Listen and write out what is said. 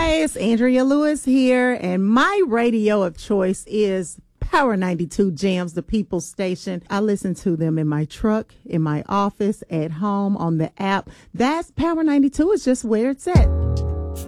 Hi, it's Andrea Lewis here, and my radio of choice is Power 92 Jams, the People's Station. I listen to them in my truck, in my office, at home, on the app. That's Power 92 is just where it's at.